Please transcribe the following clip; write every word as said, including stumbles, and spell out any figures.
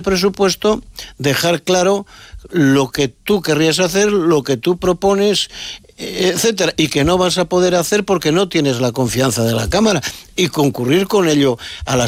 presupuesto, dejar claro lo que tú querrías hacer, lo que tú propones, etcétera, y que no vas a poder hacer porque no tienes la confianza de la Cámara, y concurrir con ello a la